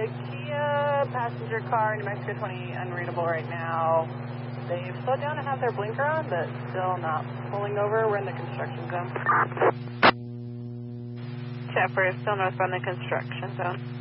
Kia passenger car, New Mexico 20, unreadable right now. They've slowed down and have their blinker on, but still not pulling over. We're in the construction zone. Chopper is still northbound the construction zone.